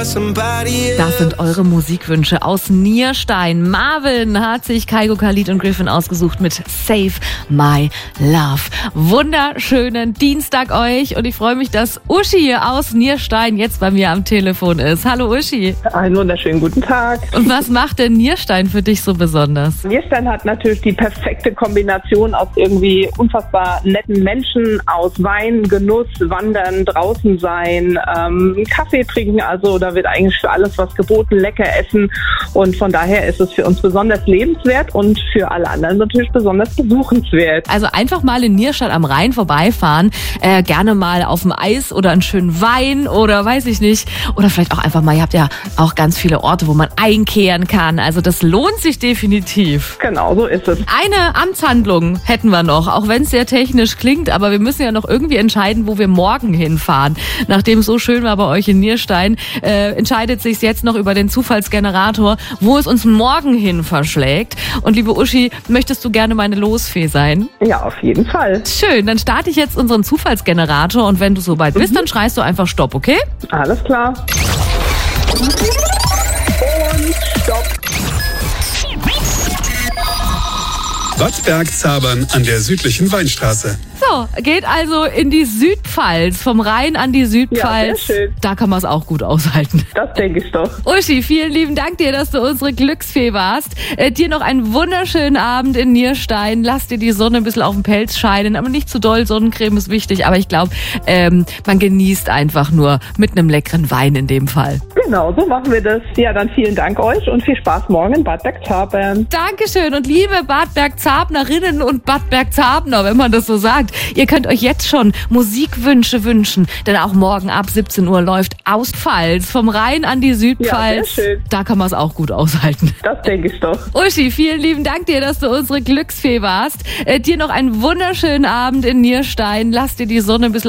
Das sind eure Musikwünsche aus Nierstein. Marvin hat sich Kygo, Khalid und Griffin ausgesucht mit Save My Love. Wunderschönen Dienstag euch und ich freue mich, dass Uschi hier aus Nierstein jetzt bei mir am Telefon ist. Hallo Uschi. Einen wunderschönen guten Tag. Und was macht denn Nierstein für dich so besonders? Nierstein hat natürlich die perfekte Kombination aus irgendwie unfassbar netten Menschen, aus Wein, Genuss, Wandern, draußen sein, Kaffee trinken, also da wird eigentlich für alles was geboten, lecker essen und von daher ist es für uns besonders lebenswert und für alle anderen natürlich besonders besuchenswert. Also einfach mal in Nierstein am Rhein vorbeifahren, gerne mal auf dem Eis oder einen schönen Wein oder weiß ich nicht, oder vielleicht auch einfach mal, ihr habt ja auch ganz viele Orte, wo man einkehren kann, also das lohnt sich definitiv. Genau, so ist es. Eine Amtshandlung hätten wir noch, auch wenn es sehr technisch klingt, aber wir müssen ja noch irgendwie entscheiden, wo wir morgen hinfahren. Nachdem es so schön war bei euch in Nierstein, entscheidet sich jetzt noch über den Zufallsgenerator, wo es uns morgen hin verschlägt. Und liebe Uschi, möchtest du gerne meine Losfee sein? Ja, auf jeden Fall. Schön, dann starte ich jetzt unseren Zufallsgenerator und wenn du soweit bist, dann schreist du einfach Stopp, okay? Alles klar. Und Stopp. Bad Bergzabern an der südlichen Weinstraße. So, geht also in die Südpfalz, vom Rhein an die Südpfalz. Ja, sehr schön. Da kann man es auch gut aushalten. Das denke ich doch. Uschi, vielen lieben Dank dir, dass du unsere Glücksfee warst. Dir noch einen wunderschönen Abend in Nierstein. Lass dir die Sonne ein bisschen auf den Pelz scheinen, aber nicht zu doll. Sonnencreme ist wichtig, aber ich glaube, man genießt einfach nur mit einem leckeren Wein in dem Fall. Genau, so machen wir das. Ja, dann vielen Dank euch und viel Spaß morgen in Bad Bergzabern. Dankeschön und liebe Bad Bergzabnerinnen und Bad Bergzabner, wenn man das so sagt. Ihr könnt euch jetzt schon Musikwünsche wünschen, denn auch morgen ab 17 Uhr läuft aus Pfalz, vom Rhein an die Südpfalz. Ja, sehr schön. Da kann man es auch gut aushalten. Das denke ich doch. Uschi, vielen lieben Dank dir, dass du unsere Glücksfee warst. Dir noch einen wunderschönen Abend in Nierstein. Lass dir die Sonne ein bisschen